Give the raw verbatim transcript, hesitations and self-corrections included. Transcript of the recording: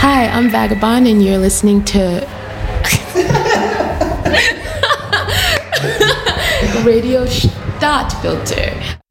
Hi, I'm Vagabond, and you're listening to Radio Stadtfilter.